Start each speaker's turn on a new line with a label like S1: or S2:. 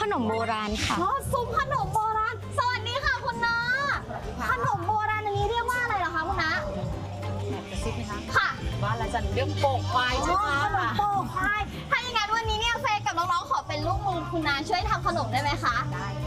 S1: นมโบราณค่ะ
S2: ซุ้มขนมโบราณสวัสดีค่ะคุณน้าขนมโบราณอันนี้เรียกว่าอะไรเหรอคะคุณน้า
S3: แบบกระซิบไหมคะ
S2: ค่ะ
S3: บ้านเราจะเรียกโป่งควายใช่ไหม
S2: ขนมโป่งควายถ้าอย่างนั้นวันนี้เนี่ยเฟย์กับน้องๆขอเป็นลูกมือคุณน้าช่วยทำขนมได้ไหมคะได้